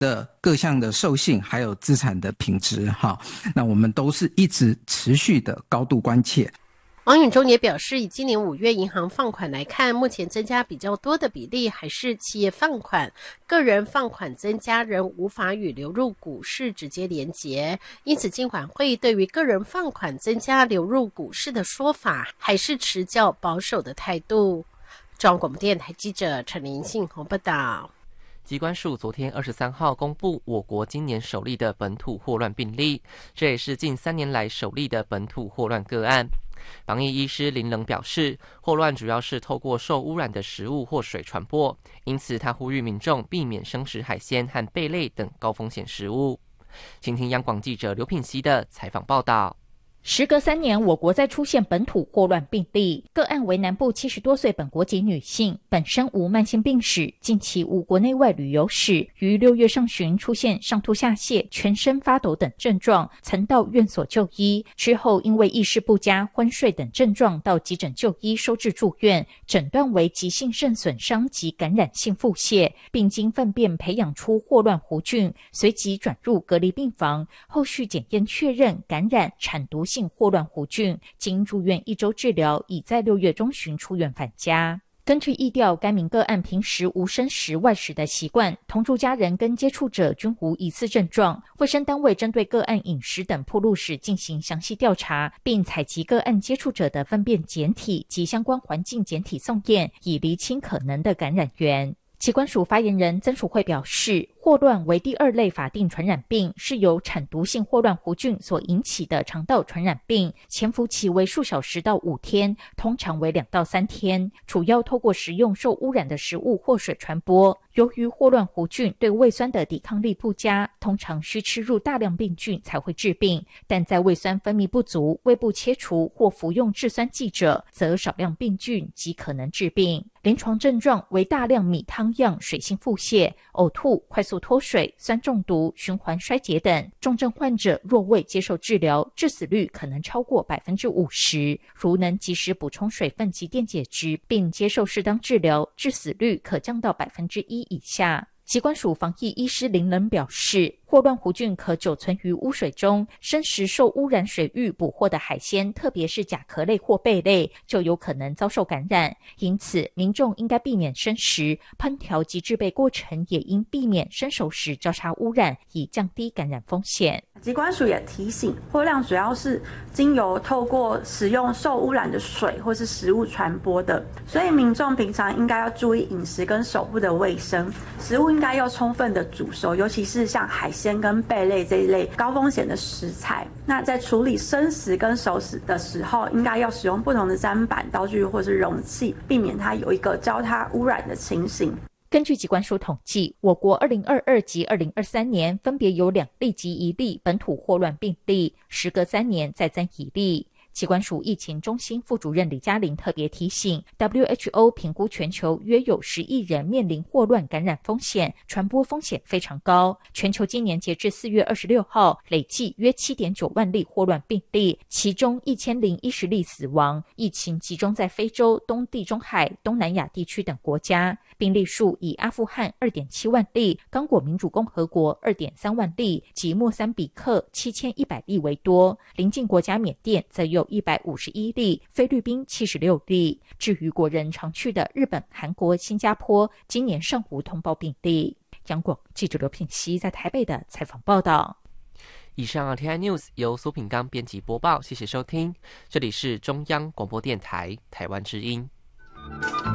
的各项的授信还有资产的品质哈，那我们都是一直持续的高度关切。 王永忠也表示，以今年5月银行放款来看，目前增加比较多的比例还是企业放款，个人放款增加仍无法与流入股市直接连结，因此金管会对于个人放款增加流入股市的说法，还是持较保守的态度。中央广播电台记者陈林信宏报道。 疾管署昨天23号公布我国今年首例的本土霍乱病例，这也是近3年来首例的本土霍乱个案。防疫医师林冷表示，霍乱主要是透过受污染的食物或水传播，因此他呼吁民众避免生食海鲜和贝类等高风险食物。请听央广记者刘品希的采访报道。 时隔3年，我国再出现本土霍乱病例，个案为南部70多岁本国籍女性，本身无慢性病史，近期无国内外旅游史，于6月上旬出现上吐下泻、全身发抖等症状，曾到院所就医，之后因为意识不佳、昏睡等症状到急诊就医收治住院，诊断为急性肾损伤及感染性腹泻，并经粪便培养出霍乱弧菌，随即转入隔离病房，后续检验确认感染产毒性霍乱弧菌，经入院1周治疗，已在6月中旬出院返家。根据疫调，该名个案平时无生食外食的习惯，同住家人跟接触者均无疑似症状。卫生单位针对个案饮食等暴露史进行详细调查，并采集个案接触者的粪便检体及相关环境检体送验，以厘清可能的感染源。疾管署发言人曾淑慧表示，霍乱为第2类法定传染病，是由产毒性霍乱弧菌所引起的肠道传染病，潜伏期为数小时到5天，通常为2到3天，主要透过食用受污染的食物或水传播。由于霍乱弧菌对胃酸的抵抗力不佳，通常需吃入大量病菌才会致病，但在胃酸分泌不足、胃部切除或服用制酸剂者，则少量病菌即可能致病。临床症状为大量米汤样水性腹泻、呕吐、快速脱水、酸中毒、循环衰竭等。重症患者若未接受治疗，致死率可能超过 50%。如能及时补充水分及电解质，并接受适当治疗，致死率可降到 1% 以下。疾管署防疫医师林冷表示，霍乱弧菌可久存于污水中，生食受污染水域捕获的海鲜，特别是甲壳类或贝类，就有可能遭受感染。因此，民众应该避免生食，烹调及制备过程也应避免生熟食交叉污染，以降低感染风险。 疾管署也提醒，霍乱主要是经由透过食用受污染的水或是食物传播的，所以民众平常应该要注意饮食跟手部的卫生，食物应该要充分的煮熟，尤其是像海鲜跟贝类这一类高风险的食材。那在处理生食跟熟食的时候，应该要使用不同的砧板、刀具或是容器，避免它有一个交叉污染的情形。 根据疾管署统计，我国2022及2023年分别有2例及1例本土霍乱病例，时隔3年再增1例。疾管署疫情中心副主任李嘉玲特别提醒 ，WHO 评估全球约有10亿人面临霍乱感染风险，传播风险非常高。全球今年截至4月26号，累计约 7.9 万例霍乱病例，其中1010例死亡。疫情集中在非洲、东地中海、东南亚地区等国家。病例数以阿富汗 2.7 万例、刚果民主共和国 2.3 万例及莫桑比克7100例为多，邻近国家缅甸则有151例，菲律宾76例。至于国人常去的日本、韩国、新加坡，今年尚无通报病例。央广记者刘品希在台北的采访报道。 以上 RTI News 由苏品刚编辑播报，谢谢收听，这里是中央广播电台台湾之音。